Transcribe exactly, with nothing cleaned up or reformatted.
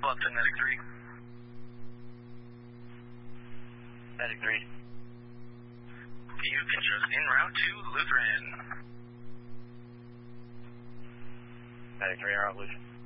up to Medic three. Medic three. You can just en route to Lutheran. Medic three, en route Lutheran.